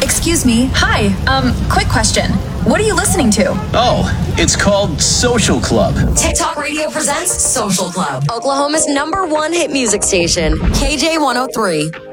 Excuse me. Hi. Quick question. What are you listening to? Oh, it's called Social Club. TikTok Radio presents Social Club, Oklahoma's #1 hit music station, KJ103.